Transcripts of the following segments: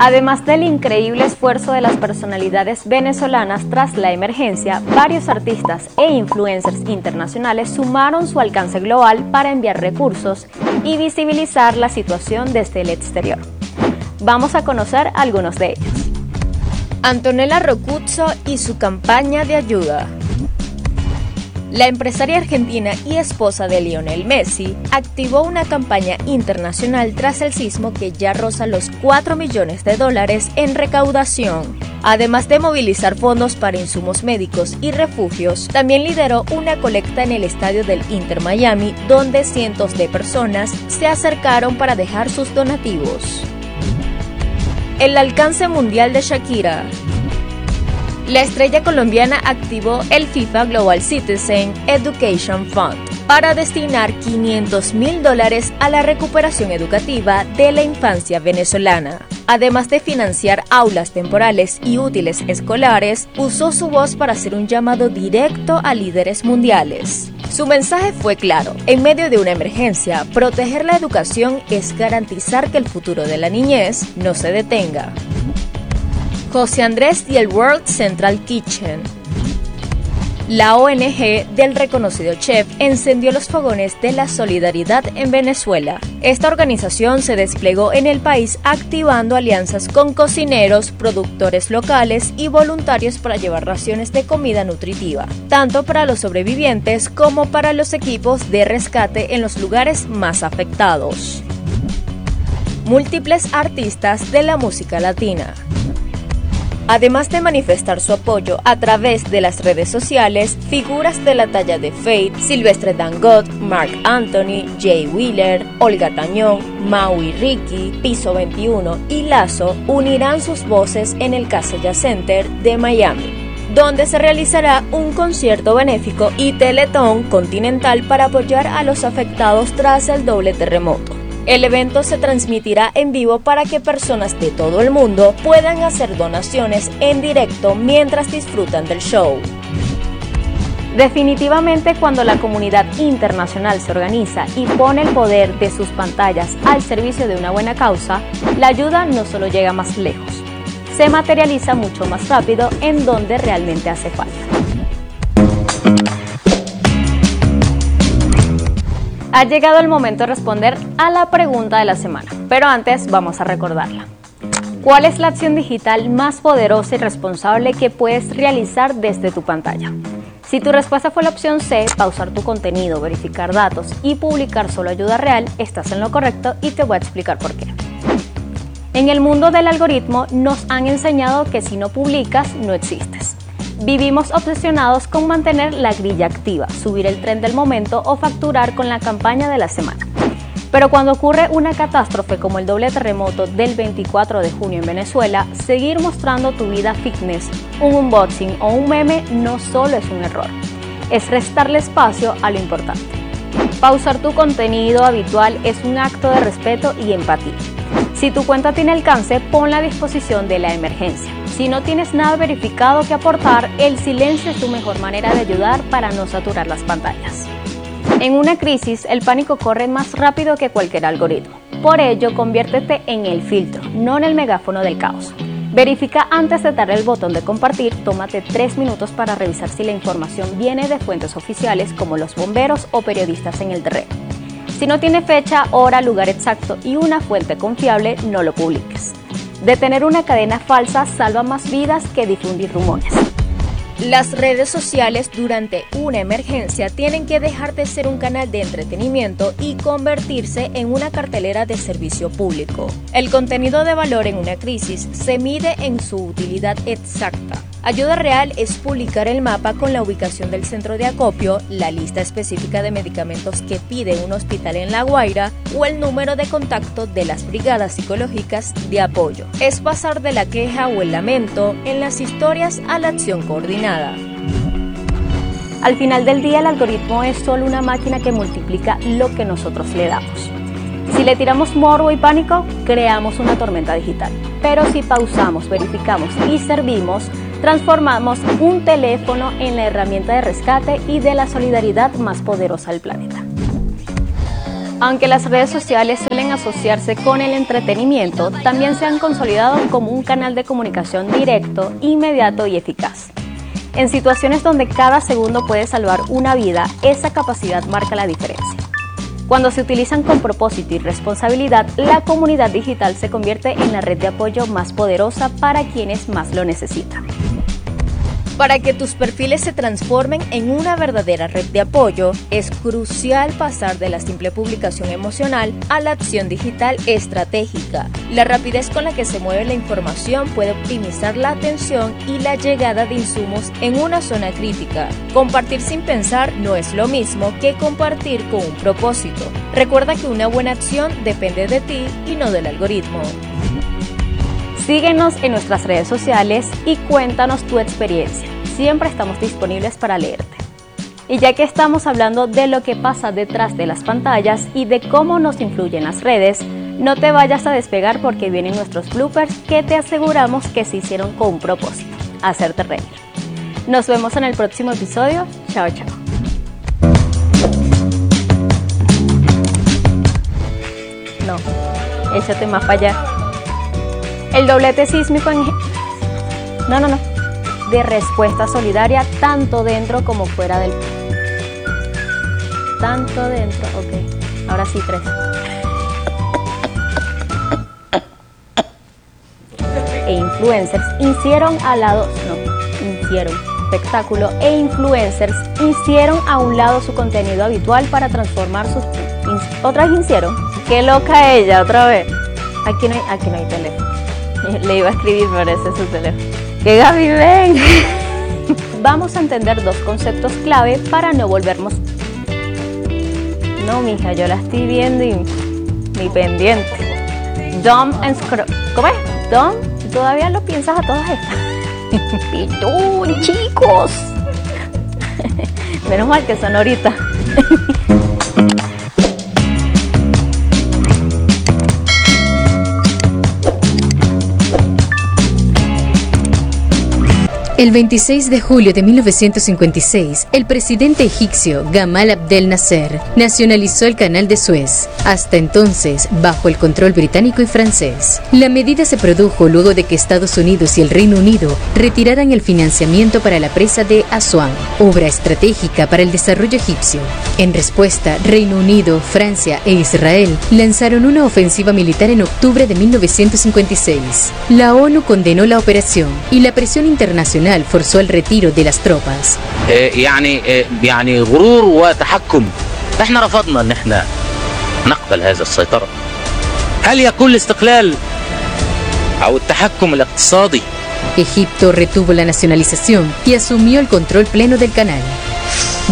Además del increíble esfuerzo de las personalidades venezolanas tras la emergencia, varios artistas e influencers internacionales sumaron su alcance global para enviar recursos y visibilizar la situación desde el exterior. Vamos a conocer algunos de ellos. Antonella Roccuzzo y su campaña de ayuda. La empresaria argentina y esposa de Lionel Messi activó una campaña internacional tras el sismo que ya roza los $4 millones en recaudación. Además de movilizar fondos para insumos médicos y refugios, también lideró una colecta en el estadio del Inter Miami, donde cientos de personas se acercaron para dejar sus donativos. El alcance mundial de Shakira. La estrella colombiana activó el FIFA Global Citizen Education Fund para destinar $500.000 a la recuperación educativa de la infancia venezolana. Además de financiar aulas temporales y útiles escolares, usó su voz para hacer un llamado directo a líderes mundiales. Su mensaje fue claro: en medio de una emergencia, proteger la educación es garantizar que el futuro de la niñez no se detenga. José Andrés y el World Central Kitchen. La ONG del reconocido chef encendió los fogones de la solidaridad en Venezuela. Esta organización se desplegó en el país activando alianzas con cocineros, productores locales y voluntarios para llevar raciones de comida nutritiva, tanto para los sobrevivientes como para los equipos de rescate en los lugares más afectados. Múltiples artistas de la música latina. Además de manifestar su apoyo a través de las redes sociales, figuras de la talla de Feid, Silvestre Dangond, Marc Anthony, Jay Wheeler, Olga Tañón, Maui Ricky, Piso 21 y Lazo unirán sus voces en el Kaseya Center de Miami, donde se realizará un concierto benéfico y teletón continental para apoyar a los afectados tras el doble terremoto. El evento se transmitirá en vivo para que personas de todo el mundo puedan hacer donaciones en directo mientras disfrutan del show. Definitivamente, cuando la comunidad internacional se organiza y pone el poder de sus pantallas al servicio de una buena causa, la ayuda no solo llega más lejos, se materializa mucho más rápido en donde realmente hace falta. Ha llegado el momento de responder a la pregunta de la semana, pero antes vamos a recordarla. ¿Cuál es la acción digital más poderosa y responsable que puedes realizar desde tu pantalla? Si tu respuesta fue la opción C, pausar tu contenido, verificar datos y publicar solo ayuda real, estás en lo correcto y te voy a explicar por qué. En el mundo del algoritmo nos han enseñado que si no publicas, no existes. Vivimos obsesionados con mantener la grilla activa, subir el tren del momento o facturar con la campaña de la semana. Pero cuando ocurre una catástrofe como el doble terremoto del 24 de junio en Venezuela, seguir mostrando tu vida fitness, un unboxing o un meme no solo es un error, es restarle espacio a lo importante. Pausar tu contenido habitual es un acto de respeto y empatía. Si tu cuenta tiene alcance, ponla a disposición de la emergencia. Si no tienes nada verificado que aportar, el silencio es tu mejor manera de ayudar para no saturar las pantallas. En una crisis, el pánico corre más rápido que cualquier algoritmo. Por ello, conviértete en el filtro, no en el megáfono del caos. Verifica antes de darle el botón de compartir, tómate 3 minutos para revisar si la información viene de fuentes oficiales como los bomberos o periodistas en el terreno. Si no tiene fecha, hora, lugar exacto y una fuente confiable, no lo publiques. Detener una cadena falsa salva más vidas que difundir rumores. Las redes sociales durante una emergencia tienen que dejar de ser un canal de entretenimiento y convertirse en una cartelera de servicio público. El contenido de valor en una crisis se mide en su utilidad exacta. Ayuda real es publicar el mapa con la ubicación del centro de acopio, la lista específica de medicamentos que pide un hospital en La Guaira o el número de contacto de las brigadas psicológicas de apoyo. Es pasar de la queja o el lamento en las historias a la acción coordinada. Al final del día, el algoritmo es solo una máquina que multiplica lo que nosotros le damos. Si le tiramos morbo y pánico, creamos una tormenta digital. Pero si pausamos, verificamos y servimos, transformamos un teléfono en la herramienta de rescate y de la solidaridad más poderosa del planeta. Aunque las redes sociales suelen asociarse con el entretenimiento, también se han consolidado como un canal de comunicación directo, inmediato y eficaz. En situaciones donde cada segundo puede salvar una vida, esa capacidad marca la diferencia. Cuando se utilizan con propósito y responsabilidad, la comunidad digital se convierte en la red de apoyo más poderosa para quienes más lo necesitan. Para que tus perfiles se transformen en una verdadera red de apoyo, es crucial pasar de la simple publicación emocional a la acción digital estratégica. La rapidez con la que se mueve la información puede optimizar la atención y la llegada de insumos en una zona crítica. Compartir sin pensar no es lo mismo que compartir con un propósito. Recuerda que una buena acción depende de ti y no del algoritmo. Síguenos en nuestras redes sociales y cuéntanos tu experiencia. Siempre estamos disponibles para leerte. Y ya que estamos hablando de lo que pasa detrás de las pantallas y de cómo nos influyen las redes, no te vayas a despegar porque vienen nuestros bloopers que te aseguramos que se hicieron con un propósito, hacerte reír. Nos vemos en el próximo episodio. Chao, chao. No, échate más para allá. El doblete sísmico de respuesta solidaria tanto dentro como fuera del país. Tanto dentro, ok. Ahora sí, 3. Espectáculo e influencers hicieron a un lado su contenido habitual para transformar sus... ¿Otras hicieron? ¡Qué loca ella! Otra vez. Aquí no hay teléfono. Le iba a escribir, pero ese es su teléfono. ¡Que Gaby, ven! Vamos a entender 2 conceptos clave para no volvernos... No, mija, yo la estoy viendo y mi pendiente. Dumb and scroll. ¿Cómo es? Dumb. ¿Todavía lo piensas a todas estas? ¡Pitún, chicos! Menos mal que son ahorita. El 26 de julio de 1956, el presidente egipcio Gamal Abdel Nasser nacionalizó el Canal de Suez, hasta entonces bajo el control británico y francés. La medida se produjo luego de que Estados Unidos y el Reino Unido retiraran el financiamiento para la presa de Asuán, obra estratégica para el desarrollo egipcio. En respuesta, Reino Unido, Francia e Israel lanzaron una ofensiva militar en octubre de 1956. La ONU condenó la operación y la presión internacional forzó el retiro de las tropas. يعني غرور وتحكم. احنا رفضنا ان احنا نقبل هذه السيطرة. هل يكون الاستقلال او التحكم الاقتصادي؟ Egipto retuvo la nacionalización y asumió el control pleno del canal.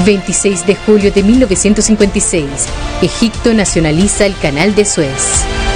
26 de julio de 1956, Egipto nacionaliza el Canal de Suez.